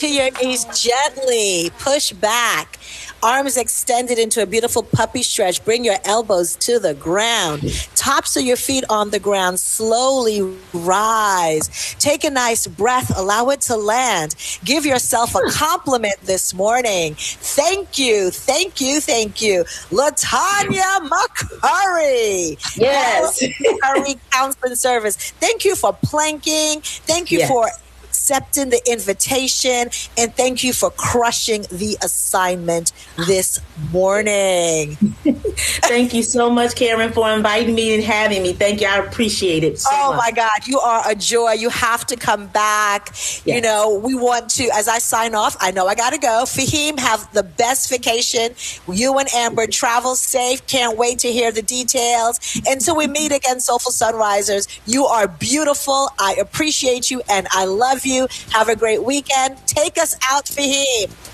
to your knees gently. Push back. Arms extended into a beautiful puppy stretch. Bring your elbows to the ground. Tops of your feet on the ground. Slowly rise. Take a nice breath. Allow it to land. Give yourself a compliment this morning. Thank you. Thank you. Thank you. Latanya McCurry. Yes. McCurry Counseling Service. Thank you for planking. Thank you for accepting the invitation, and thank you for crushing the assignment this morning. Thank you so much, Karen, for inviting me and having me. Thank you. I appreciate it so much. My God, you are a joy. You have to come back. Yes. You know, we want to, as I sign off, I know I got to go. Fahim, have the best vacation. You and Amber, travel safe. Can't wait to hear the details. Until we meet again, Soulful Sunrisers, you are beautiful. I appreciate you and I love you. Have a great weekend. Take us out, Fahim.